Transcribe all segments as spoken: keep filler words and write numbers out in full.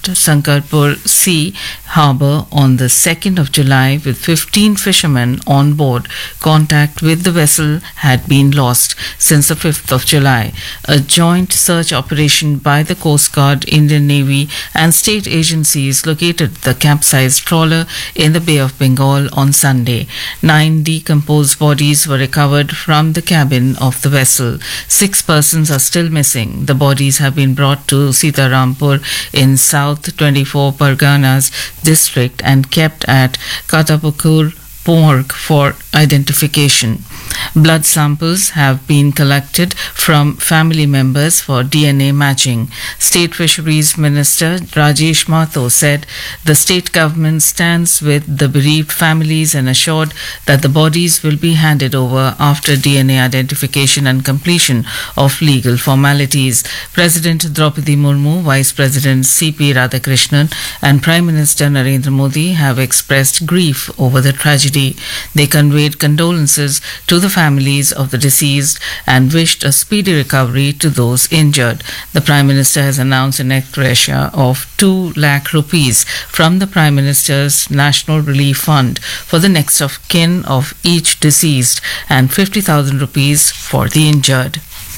Sankarpur Sea Harbour on the second of July with fifteen fishermen on board. Contact with the vessel had been lost since the fifth of July. A joint search operation by the Coast Guard, Indian Navy and state agencies located the capsized trawler in the Bay of Bengal on Sunday. Nine decomposed bodies were recovered from the cabin of the vessel. Six persons are still missing. The bodies have been brought to Sitarampur in South twenty-four Parganas district and kept at Katapukur morgue for identification. Blood samples have been collected from family members for D N A matching. State Fisheries Minister Rajesh Mathur said the state government stands with the bereaved families and assured that the bodies will be handed over after D N A identification and completion of legal formalities. President Draupadi Murmu, Vice President C P Radhakrishnan and Prime Minister Narendra Modi have expressed grief over the tragedy. They conveyed condolences to the families of the deceased and wished a speedy recovery to those injured. The Prime Minister has announced an ex gratia of two lakh rupees from the Prime Minister's National Relief Fund for the next of kin of each deceased and fifty thousand rupees for the injured.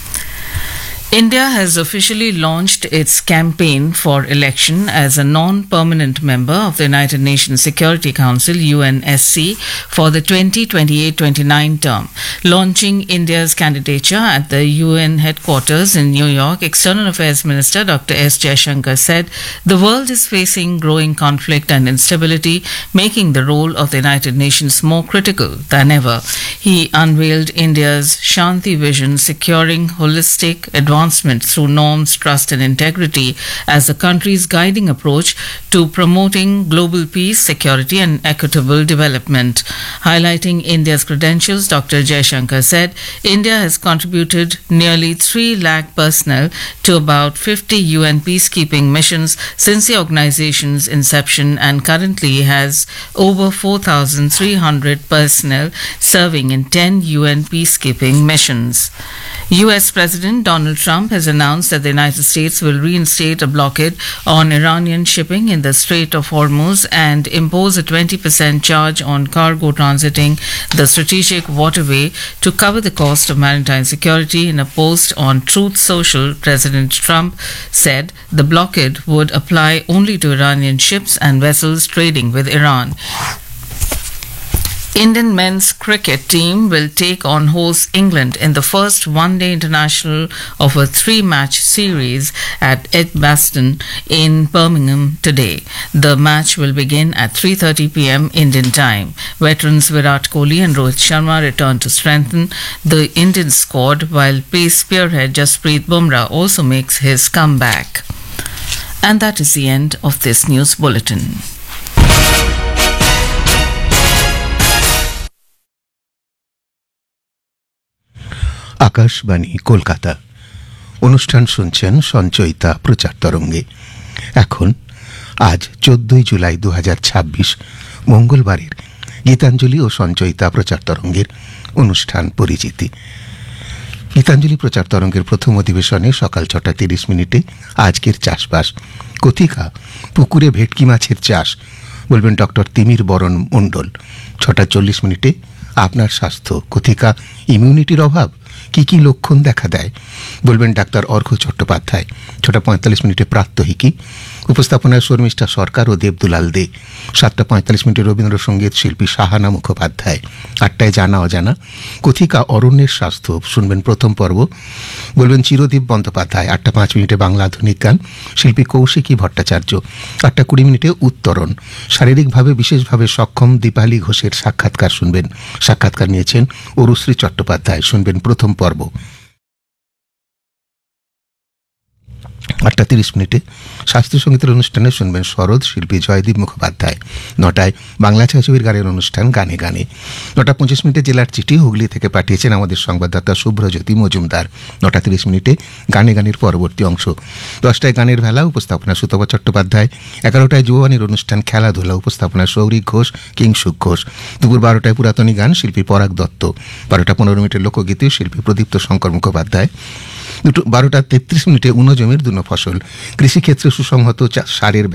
India has officially launched its campaign for election as a non-permanent member of the United Nations Security Council U N S C for the twenty twenty-eight twenty-nine term. Launching India's candidature at the U N headquarters in New York, External Affairs Minister Doctor S Jaishankar said the world is facing growing conflict and instability, making the role of the United Nations more critical than ever. He unveiled India's Shanti vision, securing holistic advancement through norms, trust and integrity as the country's guiding approach to promoting global peace, security and equitable development. Highlighting India's credentials, Doctor Jaishankar said India has contributed nearly three lakh personnel to about fifty U N peacekeeping missions since the organization's inception and currently has over four thousand three hundred personnel serving in ten U N peacekeeping missions. U S President Donald Trump has announced that the United States will reinstate a blockade on Iranian shipping in the Strait of Hormuz and impose a twenty percent charge on cargo transiting the strategic waterway to cover the cost of maritime security. In a post on Truth Social, President Trump said the blockade would apply only to Iranian ships and vessels trading with Iran. Indian men's cricket team will take on host England in the first one-day international of a three-match series at Edgbaston in Birmingham today. The match will begin at three thirty p m Indian time. Veterans Virat Kohli and Rohit Sharma return to strengthen the Indian squad, while pace spearhead Jasprit Bumrah also makes his comeback. And that is the end of this news bulletin. Akashvani Kolkata. অনুষ্ঠান শুনছেন সঞ্চয়িতা প্রচার তরঙ্গে। এখন আজ চোদ্দই জুলাই দু হাজার ছাব্বিশ মঙ্গলবারের গীতাঞ্জলি ও সঞ্চয়িতা প্রচার তরঙ্গের অনুষ্ঠান পরিচিতি। গীতাঞ্জলি প্রচার তরঙ্গের প্রথম অধিবেশনে সকাল ছটা তিরিশ মিনিটে আজকের চাষবাস, কথিকা পুকুরে ভেটকি মাছের চাষ, বলবেন ডক্টর তিমির বরণ মণ্ডল। ছটা চল্লিশ মিনিটে আপনার স্বাস্থ্য, কথিকা ইমিউনিটির অভাব কি কি লক্ষণ দেখা দেয়, বলবেন ডাক্তার অর্ঘ্য চট্টোপাধ্যায়। ছটা পঁয়তাল্লিশ মিনিটে প্রাত্যহিকী, উপস্থাপনায় শর্মিষ্ঠা সরকার ও দেবদুলাল দে। সাতটা পঁয়তাল্লিশ মিনিটে রবীন্দ্রসঙ্গীত শিল্পী সাহানা মুখোপাধ্যায়। আটটায় জানা অজানা, কথিকা অরণ্যের স্বাস্থ্য, শুনবেন প্রথম পর্ব, বলবেন চিরদীপ বন্দ্যোপাধ্যায়। আটটা পাঁচ মিনিটে বাংলা আধুনিক গান, শিল্পী কৌশিকী ভট্টাচার্য। আটটা কুড়ি মিনিটে উত্তরণ, শারীরিকভাবে বিশেষভাবে সক্ষম দীপালি ঘোষের সাক্ষাৎকার শুনবেন। সাক্ষাৎকার নিয়েছেন অরুশ্রী চট্টোপাধ্যায়, শুনবেন প্রথম পর্ব। আটটা তিরিশ মিনিটে শাস্ত্রীয় সঙ্গীতের অনুষ্ঠানে শুনবেন শরৎ, শিল্পী জয়দীপ মুখোপাধ্যায়। নটায় বাংলা ছায়াছবির গানের অনুষ্ঠান গানে গানে। নটা পঁচিশ মিনিটে জেলার চিঠি হুগলি থেকে পাঠিয়েছেন আমাদের সংবাদদাতা শুভ্রজ্যোতি মজুমদার। নটা তিরিশ মিনিটে গানে গানের পরবর্তী অংশ। দশটায় গানের ভেলা, উপস্থাপনা সুতপা চট্টোপাধ্যায়। এগারোটায় যুববাণীর অনুষ্ঠান খেলাধুলা, উপস্থাপনা সৌরিক ঘোষ, কিংসুক ঘোষ। দুপুর বারোটায় পুরাতনী গান, শিল্পী পরাগ দত্ত। বারোটা পনেরো মিনিটে লোকগীতি, শিল্পী প্রদীপ্ত শঙ্কর মুখোপাধ্যায়। দুটো বারোটা তেত্রিশ মিনিটে উনো জমির দুনো ফসল, কৃষিক্ষেত্রে সুসংহত সারের